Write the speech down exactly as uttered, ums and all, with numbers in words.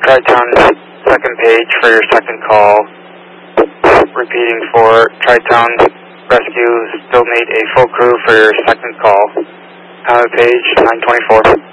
Tri-Town second page for your second call. Repeating for Tri-Town Rescue, still need a full crew for your second call. Tower page nine twenty-four.